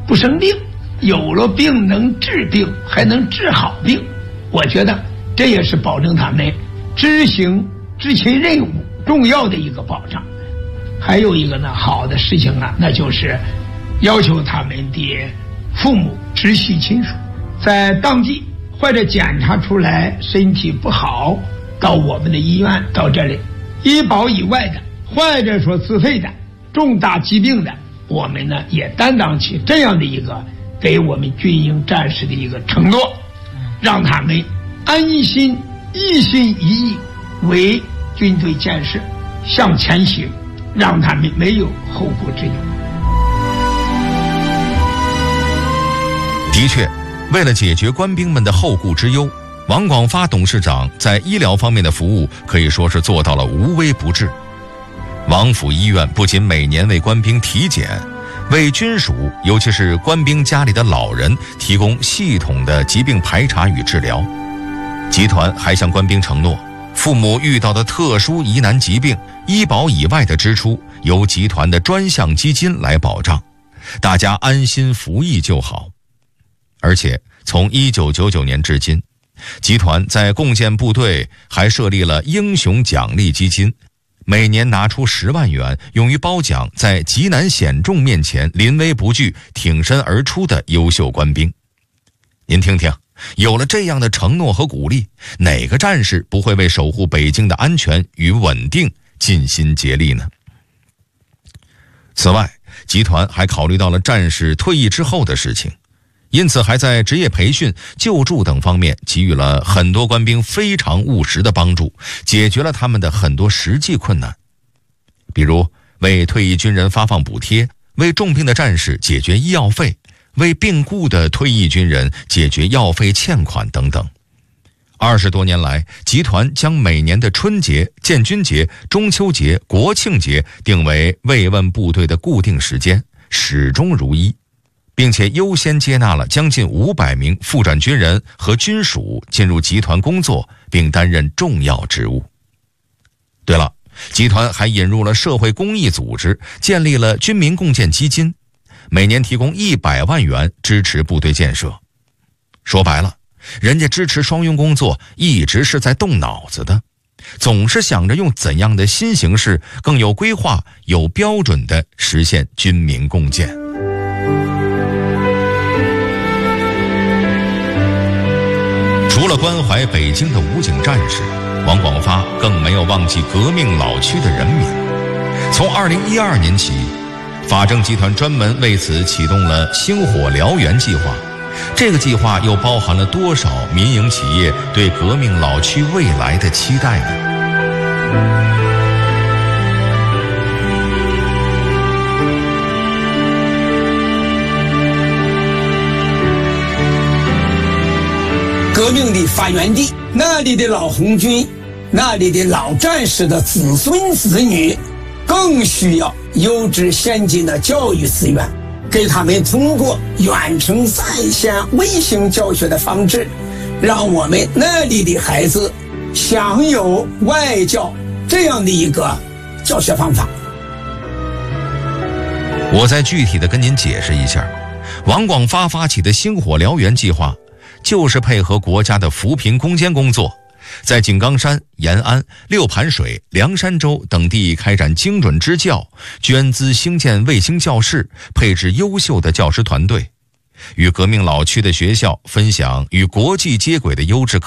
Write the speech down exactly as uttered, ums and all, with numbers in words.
不生病，有了病能治病，还能治好病。我觉得这也是保证他们执行执勤任务重要的一个保障。还有一个呢，好的事情啊，那就是要求他们的父母直系亲属在当季或者检查出来身体不好，到我们的医院到这里，医保以外的或者说自费的重大疾病的，我们呢也担当起这样的一个给我们军营战士的一个承诺，让他们安心一心一意为军队建设向前行，让他们没有后顾之忧。 的确，为了解决官兵们的后顾之忧，王广发董事长在医疗方面的服务可以说是做到了无微不至。王府医院不仅每年为官兵体检，为军属尤其是官兵家里的老人提供系统的疾病排查与治疗。集团还向官兵承诺，父母遇到的特殊疑难疾病，医保以外的支出由集团的专项基金来保障，大家安心服役就好。而且从一九九九年至今，集团在共建部队还设立了英雄奖励基金，每年拿出十万元用于褒奖在极难险重面前临危不惧、挺身而出的优秀官兵。您听听，有了这样的承诺和鼓励，哪个战士不会为守护北京的安全与稳定尽心竭力呢？此外，集团还考虑到了战士退役之后的事情，因此还在职业培训、救助等方面给予了很多官兵非常务实的帮助，解决了他们的很多实际困难。比如为退役军人发放补贴，为重病的战士解决医药费，为病故的退役军人解决药费欠款等等。二十多年来，集团将每年的春节、建军节、中秋节、国庆节定为慰问部队的固定时间，始终如一，并且优先接纳了将近五百名副转军人和军属进入集团工作，并担任重要职务。对了，集团还引入了社会公益组织，建立了军民共建基金，每年提供一百万元支持部队建设。说白了，人家支持双拥工作一直是在动脑子的，总是想着用怎样的新形式更有规划、有标准地实现军民共建。除了关怀北京的武警战士，王广发更没有忘记革命老区的人民。从二零一二年起，法政集团专门为此启动了星火燎原计划。这个计划又包含了多少民营企业对革命老区未来的期待呢？ 革命的发源地，那里的老红军，那里的老战士的子孙子女，更需要优质先进的教育资源，给他们通过远程在线卫星教学的方式，让我们那里的孩子享有外教这样的一个教学方法。 我再具体的跟您解释一下，王广发发起的星火燎原计划，就是配合国家的扶贫攻坚工作，在井冈山、延安、六盘水、凉山州等地开展精准支教，捐资兴建卫星教室，配置优秀的教师团队，与革命老区的学校分享与国际接轨的优质